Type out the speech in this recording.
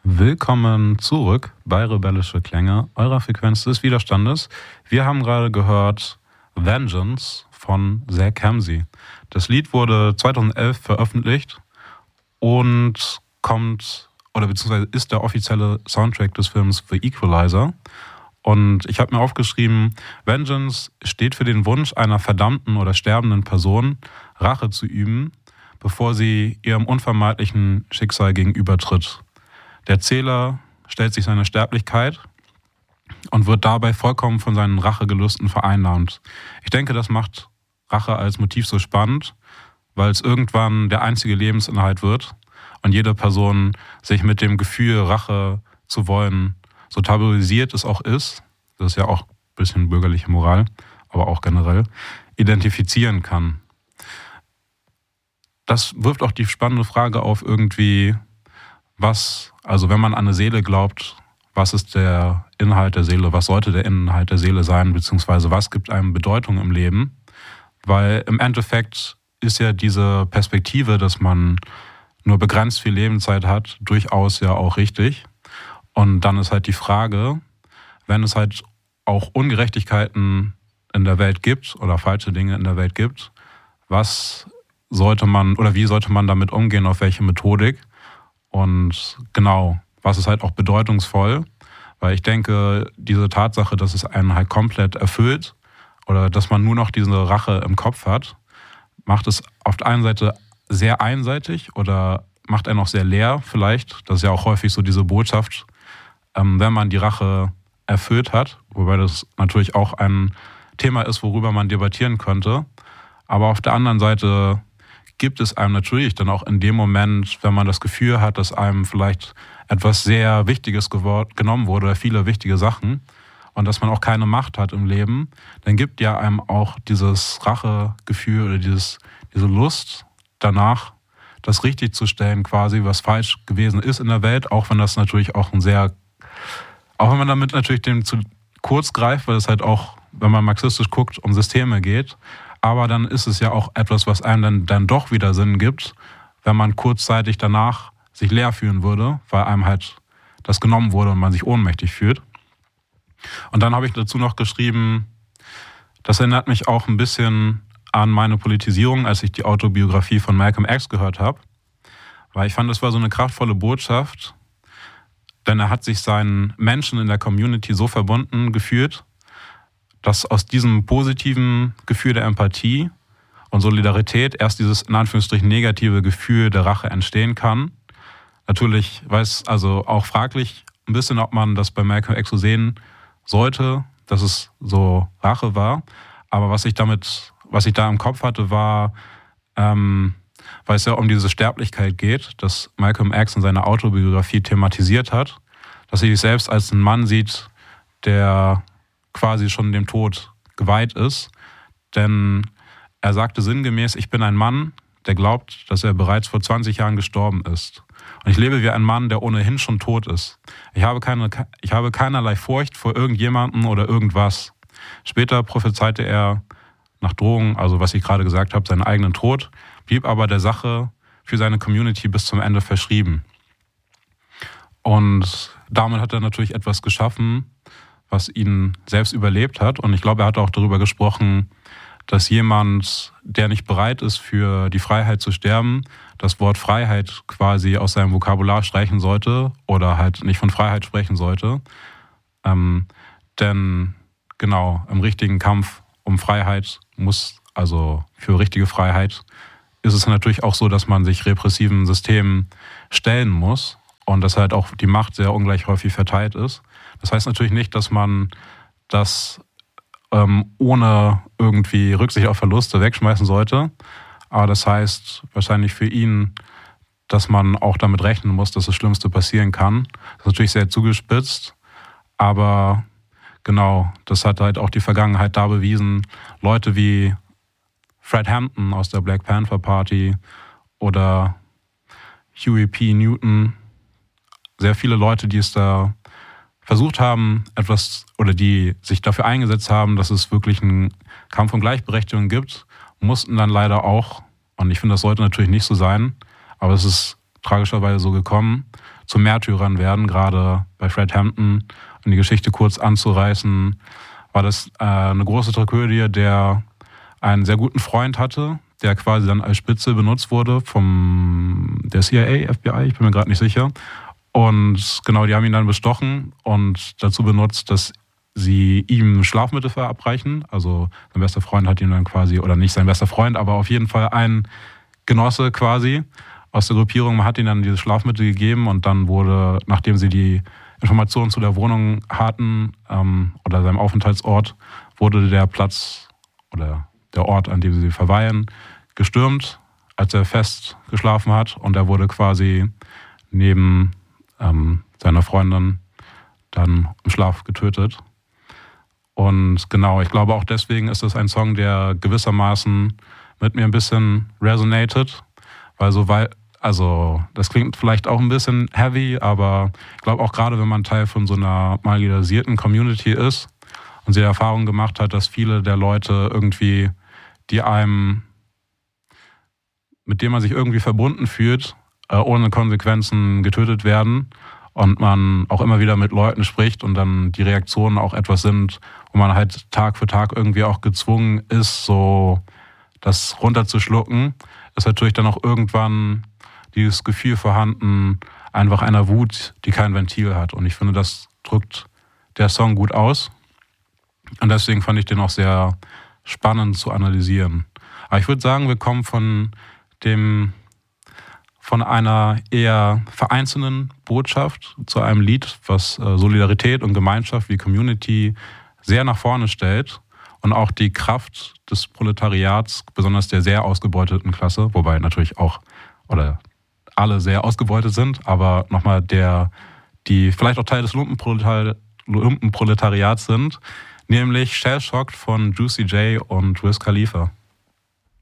Willkommen zurück bei Rebellische Klänge, eurer Frequenz des Widerstandes. Wir haben gerade gehört Vengeance von Zach Kamsey. Das Lied wurde 2011 veröffentlicht und beziehungsweise ist der offizielle Soundtrack des Films The Equalizer. Und ich habe mir aufgeschrieben, Vengeance steht für den Wunsch einer verdammten oder sterbenden Person, Rache zu üben, bevor sie ihrem unvermeidlichen Schicksal gegenübertritt. Der Erzähler stellt sich seine Sterblichkeit und wird dabei vollkommen von seinen Rachegelüsten vereinnahmt. Ich denke, das macht Rache als Motiv so spannend, weil es irgendwann der einzige Lebensinhalt wird und jede Person sich mit dem Gefühl, Rache zu wollen, so tabuisiert es auch ist, das ist ja auch ein bisschen bürgerliche Moral, aber auch generell, identifizieren kann. Das wirft auch die spannende Frage auf irgendwie, wenn man an eine Seele glaubt, was ist der Inhalt der Seele, was sollte der Inhalt der Seele sein, beziehungsweise was gibt einem Bedeutung im Leben? Weil im Endeffekt ist ja diese Perspektive, dass man nur begrenzt viel Lebenszeit hat, durchaus ja auch richtig. Und dann ist halt die Frage, wenn es halt auch Ungerechtigkeiten in der Welt gibt oder falsche Dinge in der Welt gibt, wie sollte man damit umgehen, auf welche Methodik? Und genau, was ist halt auch bedeutungsvoll, weil ich denke, diese Tatsache, dass es einen halt komplett erfüllt oder dass man nur noch diese Rache im Kopf hat, macht es auf der einen Seite sehr einseitig oder macht einen auch sehr leer vielleicht. Das ist ja auch häufig so diese Botschaft, wenn man die Rache erfüllt hat, wobei das natürlich auch ein Thema ist, worüber man debattieren könnte. Aber auf der anderen Seite gibt es einem natürlich dann auch in dem Moment, wenn man das Gefühl hat, dass einem vielleicht etwas sehr Wichtiges genommen wurde oder viele wichtige Sachen und dass man auch keine Macht hat im Leben, dann gibt ja einem auch dieses Rachegefühl oder diese Lust danach, das richtig zu stellen quasi, was falsch gewesen ist in der Welt, auch wenn das natürlich auch auch wenn man damit natürlich dem zu kurz greift, weil es halt auch, wenn man marxistisch guckt, um Systeme geht. Aber dann ist es ja auch etwas, was einem dann doch wieder Sinn gibt, wenn man kurzzeitig danach sich leer fühlen würde, weil einem halt das genommen wurde und man sich ohnmächtig fühlt. Und dann habe ich dazu noch geschrieben, das erinnert mich auch ein bisschen an meine Politisierung, als ich die Autobiografie von Malcolm X gehört habe. Weil ich fand, das war so eine kraftvolle Botschaft, denn er hat sich seinen Menschen in der Community so verbunden gefühlt, dass aus diesem positiven Gefühl der Empathie und Solidarität erst dieses in Anführungsstrichen negative Gefühl der Rache entstehen kann. Natürlich weiß also auch fraglich ein bisschen, ob man das bei Malcolm X so sehen sollte, dass es so Rache war. Aber was ich da im Kopf hatte, war, weil es ja um diese Sterblichkeit geht, dass Malcolm X in seiner Autobiografie thematisiert hat, dass er sich selbst als einen Mann sieht, der quasi schon dem Tod geweiht ist. Denn er sagte sinngemäß, ich bin ein Mann, der glaubt, dass er bereits vor 20 Jahren gestorben ist. Und ich lebe wie ein Mann, der ohnehin schon tot ist. Ich habe keinerlei Furcht vor irgendjemandem oder irgendwas. Später prophezeite er nach Drohungen, also was ich gerade gesagt habe, seinen eigenen Tod, blieb aber der Sache für seine Community bis zum Ende verschrieben. Und damit hat er natürlich etwas geschaffen, was ihn selbst überlebt hat. Und ich glaube, er hat auch darüber gesprochen, dass jemand, der nicht bereit ist, für die Freiheit zu sterben, das Wort Freiheit quasi aus seinem Vokabular streichen sollte oder halt nicht von Freiheit sprechen sollte. Denn genau, im richtigen Kampf um Freiheit für richtige Freiheit, ist es natürlich auch so, dass man sich repressiven Systemen stellen muss und dass halt auch die Macht sehr ungleich häufig verteilt ist. Das heißt natürlich nicht, dass man das ohne irgendwie Rücksicht auf Verluste wegschmeißen sollte. Aber das heißt wahrscheinlich für ihn, dass man auch damit rechnen muss, dass das Schlimmste passieren kann. Das ist natürlich sehr zugespitzt, aber genau, das hat halt auch die Vergangenheit da bewiesen. Leute wie Fred Hampton aus der Black Panther Party oder Huey P. Newton, sehr viele Leute, die es da versucht haben, die sich dafür eingesetzt haben, dass es wirklich einen Kampf um Gleichberechtigung gibt, mussten dann leider auch, und ich finde, das sollte natürlich nicht so sein, aber es ist tragischerweise so gekommen, zu Märtyrern werden. Gerade bei Fred Hampton, um die Geschichte kurz anzureißen, war das eine große Tragödie, der einen sehr guten Freund hatte, der quasi dann als Spitze benutzt wurde vom der CIA, FBI, ich bin mir gerade nicht sicher. Und genau, die haben ihn dann bestochen und dazu benutzt, dass sie ihm Schlafmittel verabreichen. Also sein bester Freund hat ihn dann quasi, oder nicht sein bester Freund, aber auf jeden Fall ein Genosse quasi aus der Gruppierung. Man hat ihnen dann dieses Schlafmittel gegeben und dann wurde, nachdem sie die Informationen zu der Wohnung hatten oder seinem Aufenthaltsort, wurde der Platz oder der Ort, an dem sie verweilen, gestürmt, als er fest geschlafen hat. Und er wurde quasi neben seiner Freundin dann im Schlaf getötet. Und genau, ich glaube auch deswegen ist es ein Song, der gewissermaßen mit mir ein bisschen resonated. Also das klingt vielleicht auch ein bisschen heavy, aber ich glaube auch gerade, wenn man Teil von so einer marginalisierten Community ist und sie die Erfahrung gemacht hat, dass viele der Leute irgendwie, mit denen man sich irgendwie verbunden fühlt, ohne Konsequenzen getötet werden und man auch immer wieder mit Leuten spricht und dann die Reaktionen auch etwas sind, wo man halt Tag für Tag irgendwie auch gezwungen ist, so das runterzuschlucken, ist natürlich dann auch irgendwann dieses Gefühl vorhanden, einfach einer Wut, die kein Ventil hat. Und ich finde, das drückt der Song gut aus. Und deswegen fand ich den auch sehr spannend zu analysieren. Aber ich würde sagen, wir kommen von einer eher vereinzelten Botschaft zu einem Lied, was Solidarität und Gemeinschaft wie Community sehr nach vorne stellt und auch die Kraft des Proletariats, besonders der sehr ausgebeuteten Klasse, wobei natürlich auch oder alle sehr ausgebeutet sind, aber nochmal die vielleicht auch Teil des Lumpenproletariats sind, nämlich Shell Shocked von Juicy J und Wiz Khalifa.